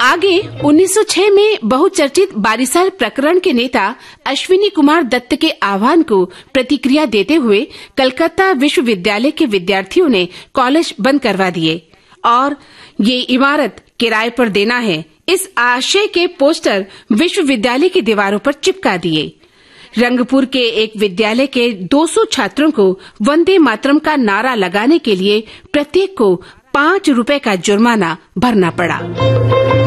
आगे 1906 में बहुचर्चित बारिसाल प्रकरण के नेता अश्विनी कुमार दत्त के आह्वान को प्रतिक्रिया देते हुए कलकत्ता विश्वविद्यालय के विद्यार्थियों ने कॉलेज बंद करवा दिए और ये इमारत किराए पर देना है, इस आशय के पोस्टर विश्वविद्यालय की दीवारों पर चिपका दिए। रंगपुर के एक विद्यालय के 200 छात्रों को वंदे मातरम का नारा लगाने के लिए प्रत्येक को 5 रुपए का जुर्माना भरना पड़ा।